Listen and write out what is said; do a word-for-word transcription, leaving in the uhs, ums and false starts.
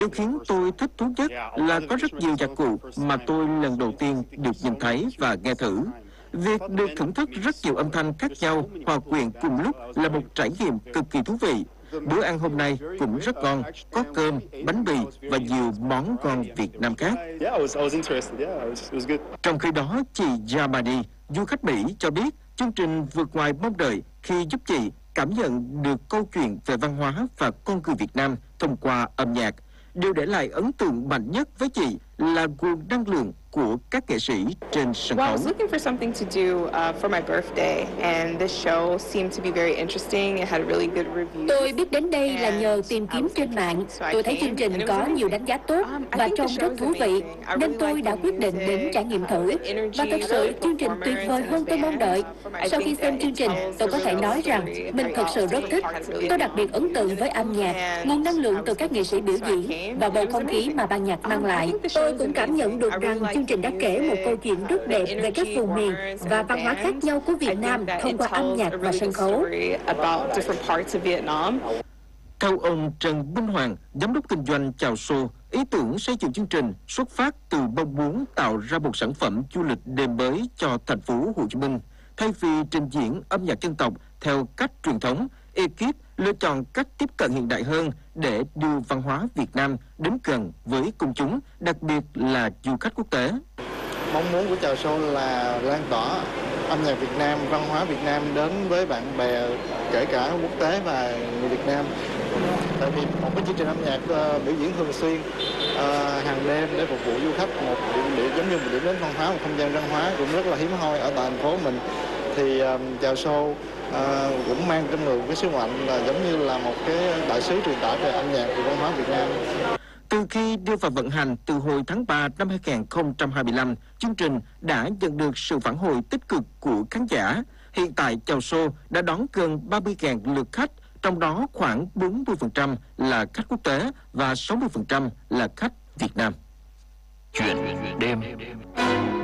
Điều khiến tôi thích thú nhất là có rất nhiều nhạc cụ mà tôi lần đầu tiên được nhìn thấy và nghe thử. Việc được thưởng thức rất nhiều âm thanh khác nhau hòa quyện cùng lúc là một trải nghiệm cực kỳ thú vị. Bữa ăn hôm nay cũng rất ngon, có cơm, bánh mì và nhiều món ngon Việt Nam khác. Trong khi đó, chị Yamani, du khách Mỹ cho biết chương trình vượt ngoài mong đợi khi giúp chị cảm nhận được câu chuyện về văn hóa và con người Việt Nam thông qua âm nhạc. Điều để lại ấn tượng mạnh nhất với chị là nguồn năng lượng của các nghệ sĩ trên sân Well, I khấu. was looking for something to do uh, for my birthday, and this show seemed to be very interesting. It had really good reviews. Tôi biết đến đây là nhờ tìm kiếm trên mạng. Tôi thấy chương trình có nhiều đánh giá tốt và trông rất thú vị, nên tôi đã quyết định đến trải nghiệm thử. Và thật sự, chương trình tuyệt vời hơn tôi mong đợi. Sau khi xem chương trình, tôi có thể nói rằng mình thật sự rất thích. Tôi đặc biệt ấn tượng với âm nhạc, nguồn năng lượng từ các nghệ sĩ biểu diễn và bầu không khí mà ban nhạc mang lại. Tôi cũng cảm nhận được rằng chương trình đã kể một câu chuyện rất đẹp về các vùng miền và văn hóa khác nhau của Việt Nam thông qua âm nhạc và sân khấu. Theo ông Trần Minh Hoàng, giám đốc kinh doanh Chào Show, ý tưởng xây dựng chương trình xuất phát từ mong muốn tạo ra một sản phẩm du lịch đêm mới cho thành phố Hồ Chí Minh. Thay vì trình diễn âm nhạc dân tộc theo cách truyền thống, ekip lựa chọn cách tiếp cận hiện đại hơn để đưa văn hóa Việt Nam đến gần với công chúng, đặc biệt là du khách quốc tế. Mong muốn của Chào Show là lan tỏa âm nhạc Việt Nam, văn hóa Việt Nam đến với bạn bè, kể cả quốc tế và người Việt Nam. Tại vì một cái chương trình âm nhạc uh, biểu diễn thường xuyên uh, hàng đêm để phục vụ du khách, một điểm, điểm giống như một điểm đến văn hóa, một không gian văn hóa cũng rất là hiếm hoi ở tại thành phố mình. Thì uh, Chào Show uh, cũng mang trong người một cái sứ mệnh là giống như là một cái đại sứ truyền tải về âm nhạc và văn hóa Việt Nam. Từ khi đưa vào vận hành từ hồi tháng ba năm hai nghìn không trăm hai mươi lăm, chương trình đã nhận được sự phản hồi tích cực của khán giả. Hiện tại Chào Show đã đón gần ba mươi nghìn lượt khách, trong đó khoảng bốn mươi phần trăm là khách quốc tế và sáu mươi phần trăm là khách Việt Nam. Chuyện đêm